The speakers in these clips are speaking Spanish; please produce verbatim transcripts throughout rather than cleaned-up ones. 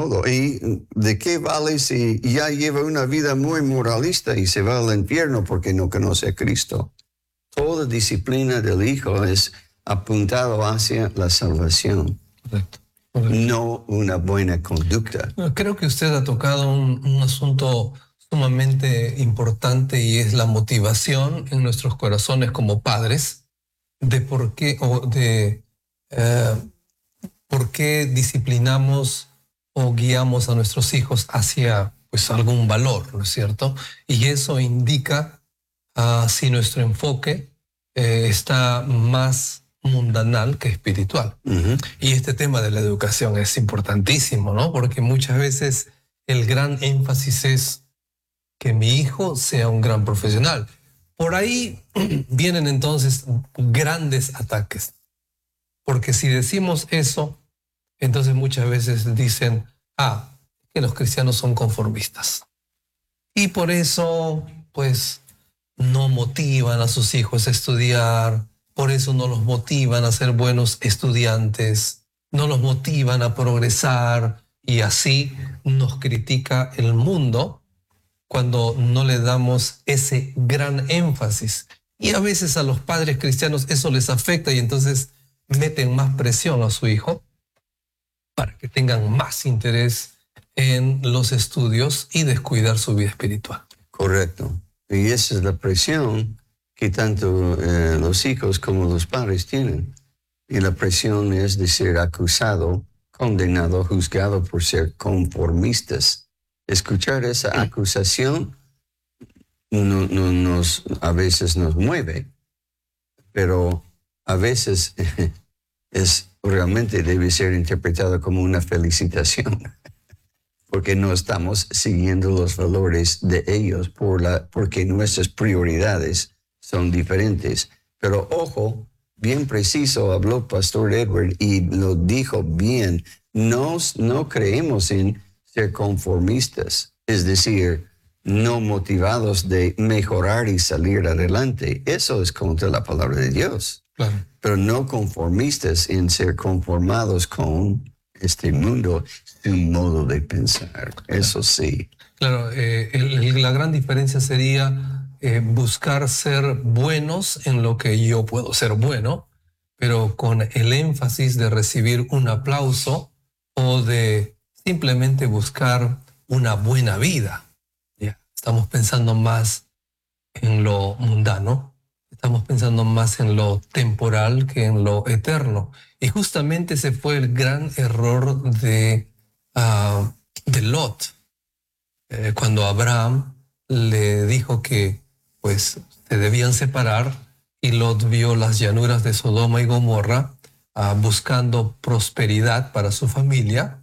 modo. ¿Y de qué vale si ya lleva una vida muy moralista y se va al infierno porque no conoce a Cristo? Toda disciplina del Hijo es apuntado hacia la salvación. Correcto. Correcto. No una buena conducta. Creo que usted ha tocado un, un asunto sumamente importante y es la motivación en nuestros corazones como padres de por qué o de eh, por qué disciplinamos o guiamos a nuestros hijos hacia pues algún valor, ¿no es cierto? Y eso indica uh, si nuestro enfoque eh, está más mundanal que espiritual. Uh-huh. Y este tema de la educación es importantísimo, ¿no? Porque muchas veces el gran énfasis es que mi hijo sea un gran profesional. Por ahí vienen entonces grandes ataques. Porque si decimos eso, entonces muchas veces dicen, ah, que los cristianos son conformistas. Y por eso, pues, no motivan a sus hijos a estudiar, por eso no los motivan a ser buenos estudiantes, no los motivan a progresar, y así nos critica el mundo cuando no le damos ese gran énfasis. Y a veces a los padres cristianos eso les afecta y entonces meten más presión a su hijo para que tengan más interés en los estudios y descuidar su vida espiritual. Correcto. Y esa es la presión que tanto eh, los hijos como los padres tienen. Y la presión es de ser acusado, condenado, juzgado por ser conformistas. Escuchar esa acusación no, no, nos, a veces nos mueve, pero a veces es, realmente debe ser interpretado como una felicitación, porque no estamos siguiendo los valores de ellos, por la, porque nuestras prioridades son diferentes. Pero ojo, bien preciso habló Pastor Edward y lo dijo bien, no, no creemos en ser conformistas, es decir, no motivados de mejorar y salir adelante. Eso es contra la palabra de Dios. Claro. Pero no conformistas en ser conformados con este mundo, su modo de pensar. Eso sí. Claro, eh, el, la gran diferencia sería eh, buscar ser buenos en lo que yo puedo ser bueno, pero con el énfasis de recibir un aplauso o de simplemente buscar una buena vida. Yeah. Estamos pensando más en lo mundano, estamos pensando más en lo temporal que en lo eterno. Y justamente ese fue el gran error de, uh, de Lot. Eh, cuando Abraham le dijo que pues se debían separar y Lot vio las llanuras de Sodoma y Gomorra uh, buscando prosperidad para su familia.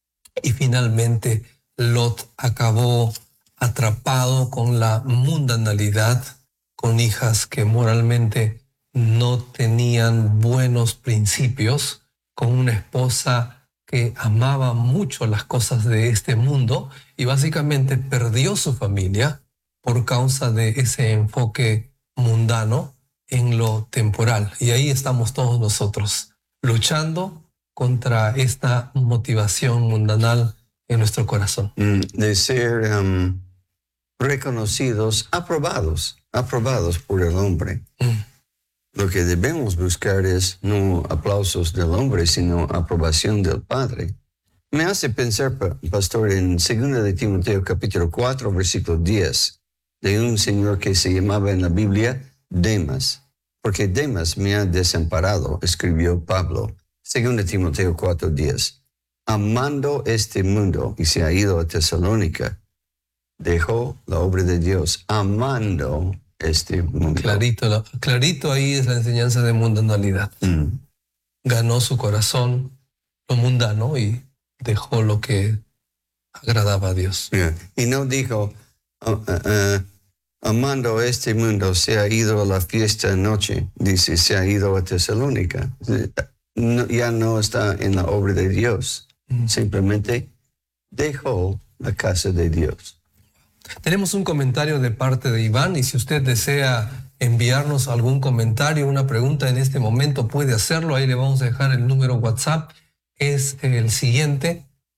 Y finalmente Lot acabó atrapado con la mundanalidad, con hijas que moralmente no tenían buenos principios, con una esposa que amaba mucho las cosas de este mundo y básicamente perdió su familia por causa de ese enfoque mundano en lo temporal. Y ahí estamos todos nosotros, luchando contra esta motivación mundanal en nuestro corazón. De ser um, reconocidos, aprobados, aprobados por el hombre. Mm. Lo que debemos buscar es no aplausos del hombre, sino aprobación del Padre. Me hace pensar, pastor, en segunda de Timoteo capítulo cuatro, versículo diez, de un señor que se llamaba en la Biblia Demas, porque Demas me ha desamparado, escribió Pablo. Segunda Timoteo cuatro diez. Amando este mundo, y se ha ido a Tesalónica, dejó la obra de Dios, amando este mundo. Clarito, clarito ahí es la enseñanza de mundanalidad. Mm. Ganó su corazón lo mundano y dejó lo que agradaba a Dios. Yeah. Y no dijo, uh, uh, uh, amando este mundo, se ha ido a la fiesta anoche, dice, se ha ido a Tesalónica. No, ya no está en la obra de Dios. Mm. Simplemente dejó la casa de Dios. Tenemos un comentario de parte de Iván y si usted desea enviarnos algún comentario, una pregunta en este momento, puede hacerlo. Ahí le vamos a dejar el número WhatsApp. Es el siguiente,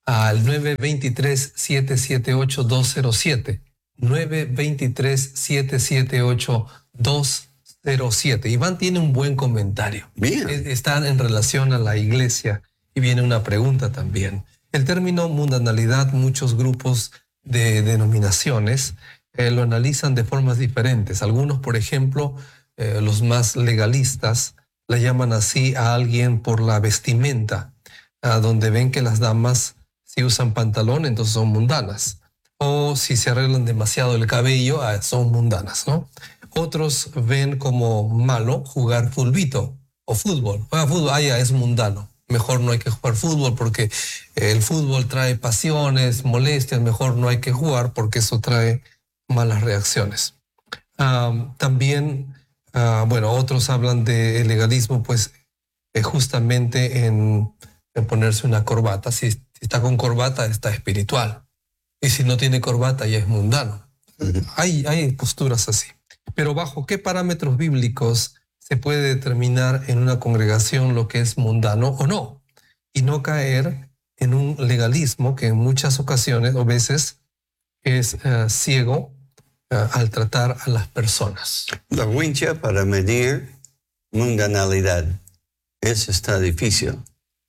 al nueve dos tres, siete siete ocho, dos cero siete. nueve dos tres, siete siete ocho, dos cero siete. Iván tiene un buen comentario. Bien. Está en relación a la iglesia y viene una pregunta también. El término mundanalidad, muchos grupos de denominaciones eh, lo analizan de formas diferentes. Algunos, por ejemplo, eh, los más legalistas, la llaman así a alguien por la vestimenta, a donde ven que las damas, si usan pantalón, entonces son mundanas. O si se arreglan demasiado el cabello, ah, son mundanas, ¿no? Otros ven como malo jugar fulbito o fútbol. Ah, fútbol, ah, ya, es mundano. Mejor no hay que jugar fútbol porque el fútbol trae pasiones, molestias. Mejor no hay que jugar porque eso trae malas reacciones. Um, también, uh, bueno, otros hablan de legalismo, pues eh, justamente en, en ponerse una corbata. Si, si está con corbata, está espiritual. Y si no tiene corbata, ya es mundano. Uh-huh. Hay, hay posturas así. Pero ¿bajo qué parámetros bíblicos se puede determinar en una congregación lo que es mundano o no? Y no caer en un legalismo que en muchas ocasiones o veces es uh, ciego uh, al tratar a las personas. La wincha para medir mundanalidad, eso está difícil,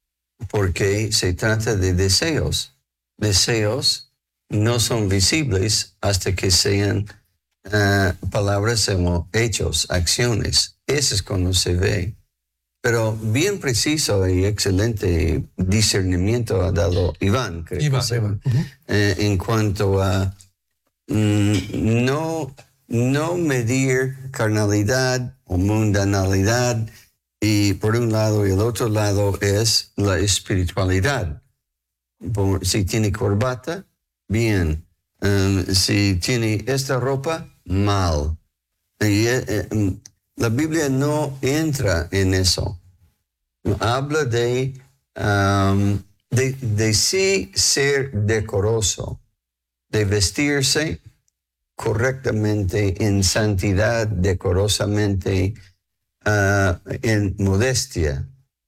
porque se trata de deseos. Deseos no son visibles hasta que sean uh, palabras o hechos, acciones. Eso es cuando se ve. Pero bien preciso y excelente discernimiento ha dado Iván, creo Iván, que se Iván. Uh-huh. eh, en cuanto a mm, no, no medir carnalidad o mundanalidad, y por un lado y el otro lado es la espiritualidad. Por, si tiene corbata, bien. Um, si tiene esta ropa, mal. Y, eh, eh, la Biblia no entra en eso. Habla de, um, de, de sí ser decoroso, de vestirse correctamente, en santidad, decorosamente, uh, en modestia,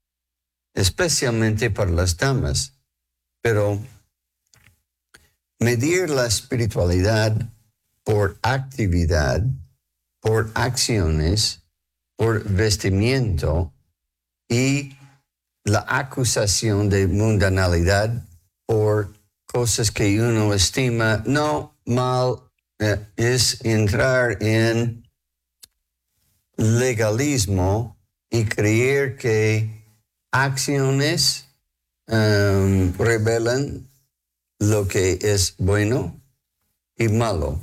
especialmente para las damas. Pero medir la espiritualidad por actividad, por acciones, por vestimiento y la acusación de mundanalidad por cosas que uno estima, no, mal, eh, es entrar en legalismo y creer que acciones um, revelan lo que es bueno y malo.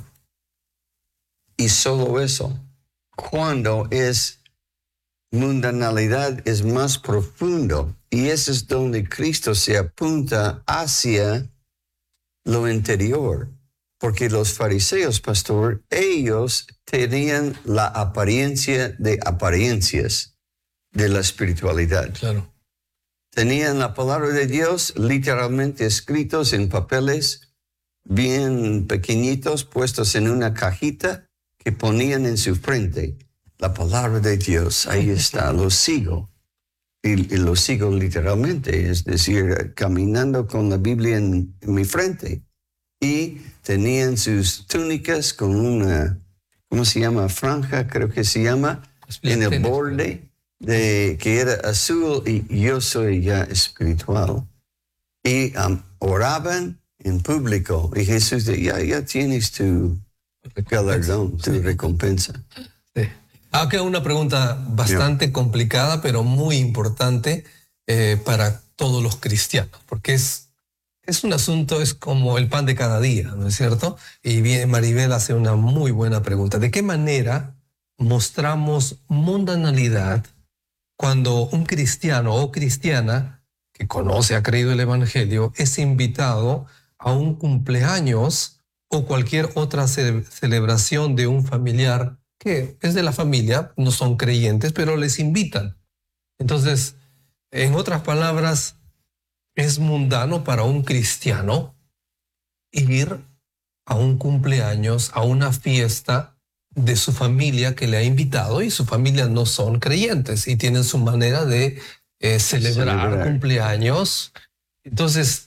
Y solo eso. Cuando es mundanalidad es más profundo, y eso es donde Cristo se apunta hacia lo interior. Porque los fariseos, pastor, ellos tenían la apariencia de apariencias de la espiritualidad. Claro. Tenían la palabra de Dios literalmente escritos en papeles bien pequeñitos, puestos en una cajita que ponían en su frente. La palabra de Dios, ahí está, lo sigo. Y, y lo sigo literalmente, es decir, caminando con la Biblia en, en mi frente. Y tenían sus túnicas con una, ¿cómo se llama? Franja, creo que se llama, en el borde, de, que era azul, y yo soy ya espiritual. Y um, oraban en público, y Jesús decía, ya, ya tienes tu galardón, tu sí. recompensa. Sí. Acá una pregunta bastante yeah. complicada, pero muy importante eh, para todos los cristianos, porque es Es un asunto, es como el pan de cada día, ¿no es cierto? Y viene Maribel hace una muy buena pregunta. ¿De qué manera mostramos mundanalidad cuando un cristiano o cristiana que conoce, ha creído el Evangelio, es invitado a un cumpleaños o cualquier otra ce- celebración de un familiar que es de la familia, no son creyentes, pero les invitan? Entonces, en otras palabras, ¿es mundano para un cristiano ir a un cumpleaños, a una fiesta de su familia que le ha invitado, y su familia no son creyentes y tienen su manera de eh, celebrar, celebrar cumpleaños? Entonces,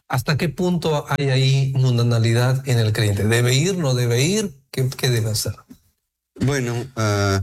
¿hasta qué punto hay ahí mundanalidad en el creyente? ¿Debe ir, no debe ir? ¿Qué, qué debe hacer? Bueno, uh,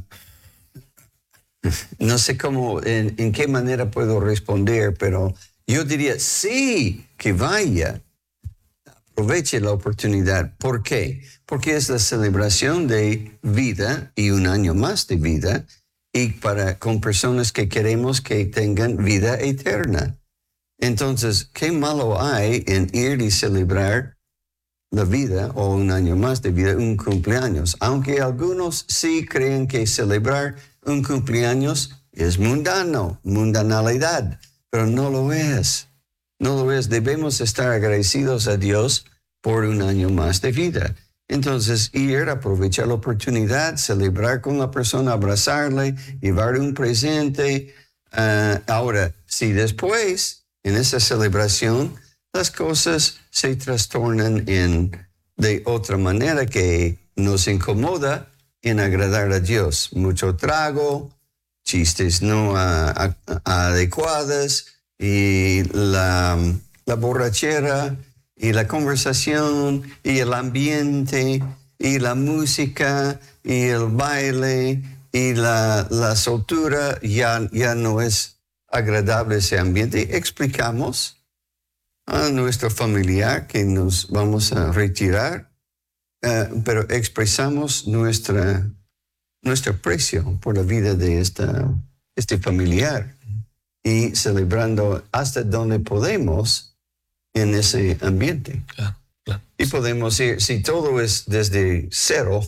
no sé cómo, en, en qué manera puedo responder, pero yo diría sí, que vaya. Aproveche la oportunidad. ¿Por qué? Porque es la celebración de vida y un año más de vida y para, con personas que queremos que tengan vida eterna. Entonces, ¿qué malo hay en ir y celebrar la vida o un año más de vida, un cumpleaños? Aunque algunos sí creen que celebrar un cumpleaños es mundano, mundanalidad, pero no lo es. No lo es. Debemos estar agradecidos a Dios por un año más de vida. Entonces, ir, aprovechar la oportunidad, celebrar con la persona, abrazarle, llevarle un presente. Uh, ahora, si después, en esa celebración, las cosas se trastornan en, de otra manera que nos incomoda en agradar a Dios. Mucho trago, chistes no uh, adecuados, y la, la borrachera, y la conversación, y el ambiente, y la música, y el baile, y la, la soltura, ya, ya no es agradable ese ambiente. Explicamos a nuestro familiar que nos vamos a retirar, uh, pero expresamos nuestra, nuestro aprecio por la vida de esta, este familiar. Y celebrando hasta donde podemos en ese ambiente. Claro, claro. Y podemos ir, si todo es desde cero,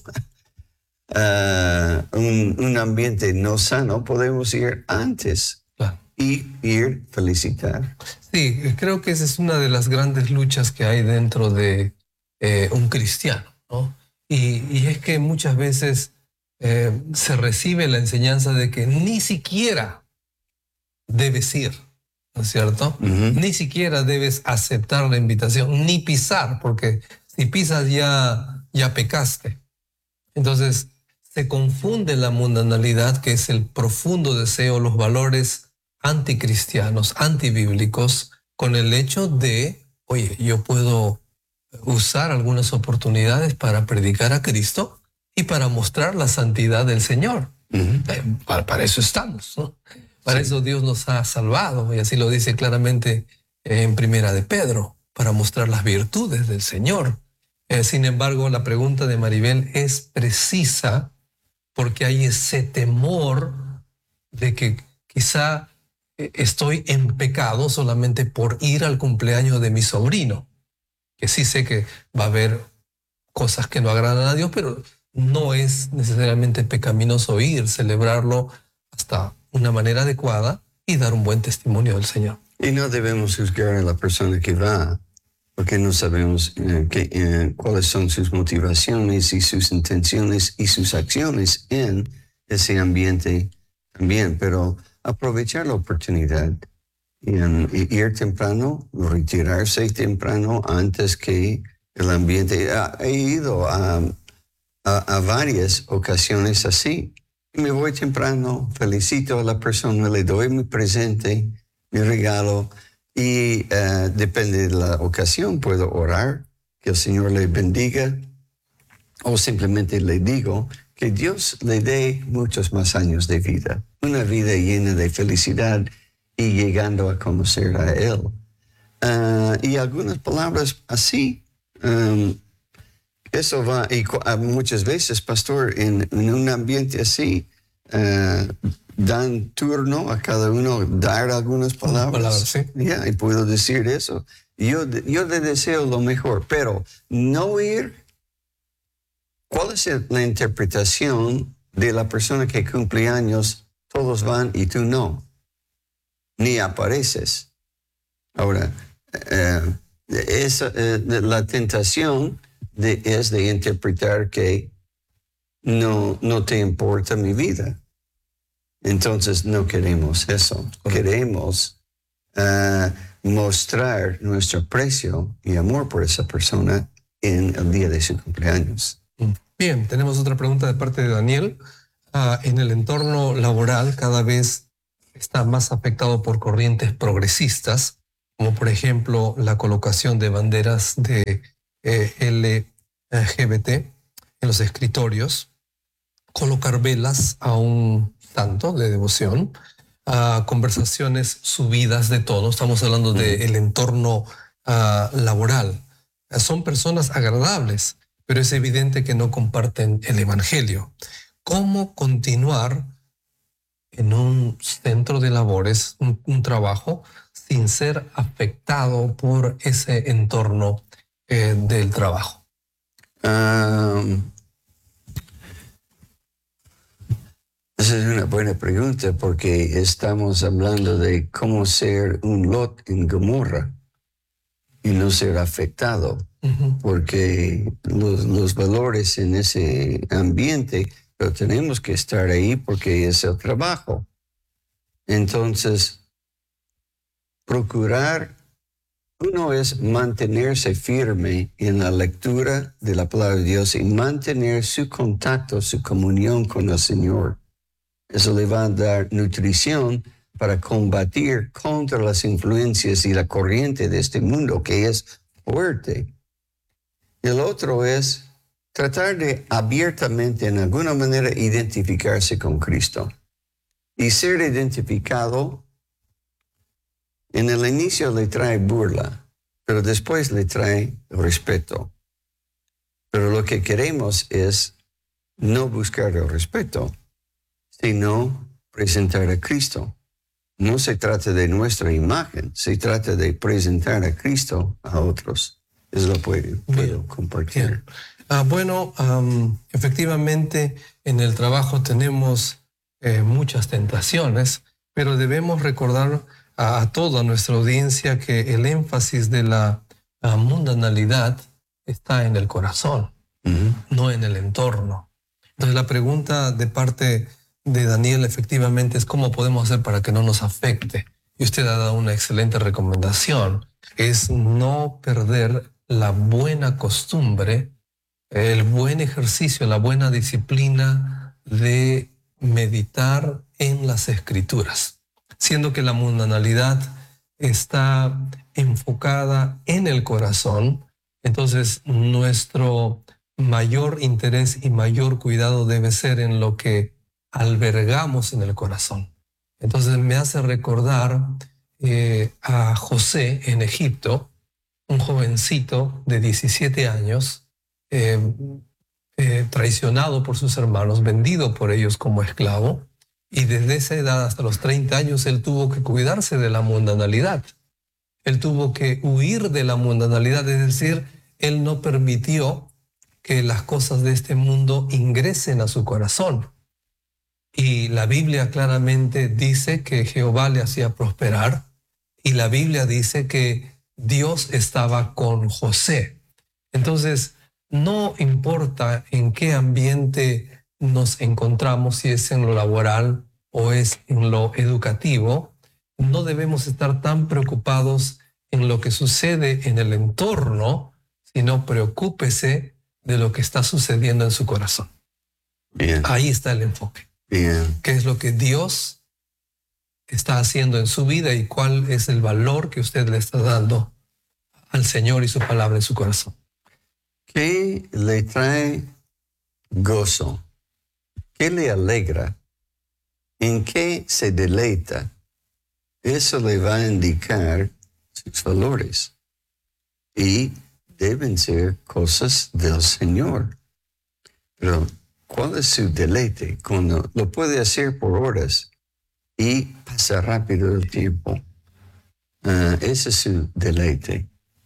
uh, un, un ambiente no sano, podemos ir antes Claro. y ir felicitar. Sí, creo que esa es una de las grandes luchas que hay dentro de eh, un cristiano, ¿no? Y, y es que muchas veces eh, se recibe la enseñanza de que ni siquiera debes ir, ¿no es cierto? Uh-huh. Ni siquiera debes aceptar la invitación, ni pisar, porque si pisas ya, ya pecaste. Entonces, se confunde la mundanalidad, que es el profundo deseo, los valores anticristianos, antibíblicos, con el hecho de, oye, yo puedo usar algunas oportunidades para predicar a Cristo y para mostrar la santidad del Señor. Uh-huh. Eh, para, para eso estamos, ¿no? Para sí. eso Dios nos ha salvado, y así lo dice claramente en Primera de Pedro, para mostrar las virtudes del Señor. Eh, sin embargo, la pregunta de Maribel es precisa porque hay ese temor de que quizá estoy en pecado solamente por ir al cumpleaños de mi sobrino, que sí sé que va a haber cosas que no agradan a Dios, pero no es necesariamente pecaminoso ir, celebrarlo hasta una manera adecuada y dar un buen testimonio del Señor. Y no debemos juzgar a la persona que va, porque no sabemos eh, que, eh, cuáles son sus motivaciones y sus intenciones y sus acciones en ese ambiente también, pero aprovechar la oportunidad y, en, y ir temprano, retirarse temprano antes que el ambiente. He ido a, a, a varias ocasiones así. Me voy temprano, felicito a la persona, le doy mi presente, mi regalo, y uh, depende de la ocasión, puedo orar, que el Señor le bendiga, o simplemente le digo que Dios le dé muchos más años de vida, una vida llena de felicidad y llegando a conocer a Él. Uh, y algunas palabras así, um, eso va, y muchas veces, pastor, en, en un ambiente así, uh, dan turno a cada uno, dar algunas palabras. palabras sí. Yeah, y puedo decir eso. Yo, yo le deseo lo mejor, pero no ir. ¿Cuál es la interpretación de la persona que cumple años? Todos van y tú no. Ni apareces. Ahora, uh, esa, uh, la tentación De, es de interpretar que no, no te importa mi vida. Entonces no queremos eso. Queremos uh, mostrar nuestro aprecio y amor por esa persona en el día de su cumpleaños. Bien, tenemos otra pregunta de parte de Daniel. Uh, en el entorno laboral cada vez está más afectado por corrientes progresistas como por ejemplo la colocación de banderas de eh, L G B T en los escritorios, colocar velas a un santo de devoción, a conversaciones subidas de tono. Estamos hablando del entorno uh, laboral. Son personas agradables, pero es evidente que no comparten el evangelio. ¿Cómo continuar en un centro de labores, un, un trabajo, sin ser afectado por ese entorno eh, del trabajo? Um, esa es una buena pregunta, porque estamos hablando de cómo ser un Lot en Gomorra y no ser afectado, uh-huh. porque los, los valores en ese ambiente, pero tenemos que estar ahí porque es el trabajo. Entonces, procurar, uno es mantenerse firme en la lectura de la palabra de Dios y mantener su contacto, su comunión con el Señor. Eso le va a dar nutrición para combatir contra las influencias y la corriente de este mundo que es fuerte. El otro es tratar de abiertamente, en alguna manera, identificarse con Cristo. Y ser identificado, en el inicio le trae burla, pero después le trae respeto. Pero lo que queremos es no buscar el respeto, sino presentar a Cristo. No se trata de nuestra imagen, se trata de presentar a Cristo a otros. Eso lo puedo, puedo compartir. Ah, bueno, um, efectivamente en el trabajo tenemos eh, muchas tentaciones, pero debemos recordar a, a toda nuestra audiencia que el énfasis de la uh, mundanalidad está en el corazón, uh-huh. no en el entorno. Entonces la pregunta de parte de Daniel efectivamente es cómo podemos hacer para que no nos afecte. Y usted ha dado una excelente recomendación, es no perder la buena costumbre, el buen ejercicio, la buena disciplina de meditar en las Escrituras, siendo que la mundanalidad está enfocada en el corazón. Entonces nuestro mayor interés y mayor cuidado debe ser en lo que albergamos en el corazón. Entonces me hace recordar eh, a José en Egipto, un jovencito de diecisiete años, eh, eh, traicionado por sus hermanos, vendido por ellos como esclavo, y desde esa edad hasta los treinta años él tuvo que cuidarse de la mundanalidad. Él tuvo que huir de la mundanalidad, es decir, él no permitió que las cosas de este mundo ingresen a su corazón. Y la Biblia claramente dice que Jehová le hacía prosperar, y la Biblia dice que Dios estaba con José. Entonces, no importa en qué ambiente nos encontramos, si es en lo laboral o es en lo educativo, no debemos estar tan preocupados en lo que sucede en el entorno, sino preocúpese de lo que está sucediendo en su corazón. Bien. Ahí está el enfoque. Bien. ¿Qué es lo que Dios está haciendo en su vida y cuál es el valor que usted le está dando al Señor y su palabra en su corazón? ¿Qué le trae gozo? ¿Qué le alegra? ¿En qué se deleita? Eso le va a indicar sus valores. Y deben ser cosas del Señor. Pero, ¿cuál es su deleite? Cuando lo puede hacer por horas y pasa rápido el tiempo. Uh, ese es su deleite.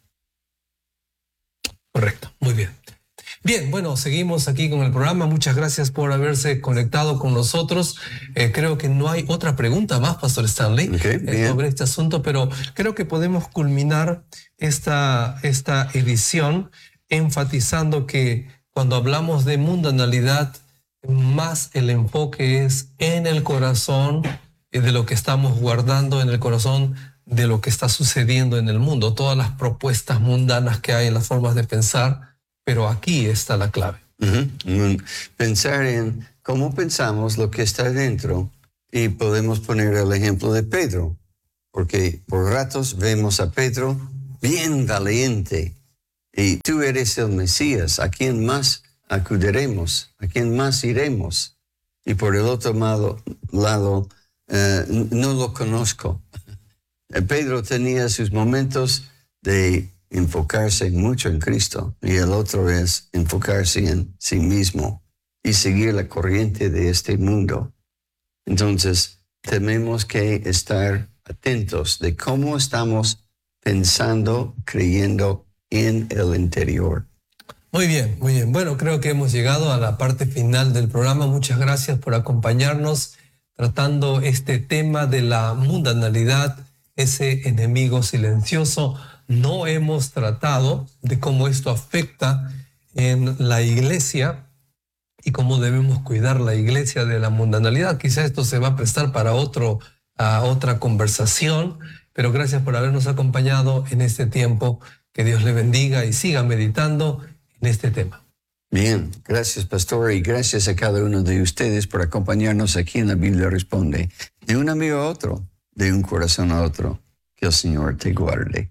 Correcto, muy bien. Bien, bueno, seguimos aquí con el programa. Muchas gracias por haberse conectado con nosotros. Eh, creo que no hay otra pregunta más, Pastor Stanley, okay, eh, sobre este asunto, pero creo que podemos culminar esta, esta edición enfatizando que cuando hablamos de mundanalidad, más el enfoque es en el corazón, de lo que estamos guardando en el corazón, de lo que está sucediendo en el mundo, todas las propuestas mundanas que hay en las formas de pensar, pero aquí está la clave. Uh-huh. Pensar en cómo pensamos lo que está dentro, y podemos poner el ejemplo de Pedro. porque por ratos vemos a Pedro bien valiente. Y tú eres el Mesías, ¿a quién más acudiremos? ¿A quién más iremos? Y por el otro lado, lado eh, no lo conozco. Pedro tenía sus momentos de enfocarse mucho en Cristo y el otro es enfocarse en sí mismo y seguir la corriente de este mundo. Entonces, tenemos que estar atentos de cómo estamos pensando, creyendo en el interior. Muy bien, muy bien. Bueno, creo que hemos llegado a la parte final del programa. Muchas gracias por acompañarnos tratando este tema de la mundanalidad, ese enemigo silencioso. No hemos tratado de cómo esto afecta en la iglesia y cómo debemos cuidar la iglesia de la mundanalidad. Quizá esto se va a prestar para otro, a otra conversación, pero gracias por habernos acompañado en este tiempo. Que Dios le bendiga y siga meditando en este tema. Bien, gracias, pastor, y gracias a cada uno de ustedes por acompañarnos aquí en La Biblia Responde. De un amigo a otro, de un corazón a otro. Que el Señor te guarde.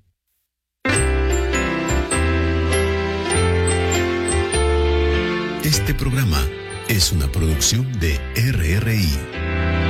Este programa es una producción de R R I.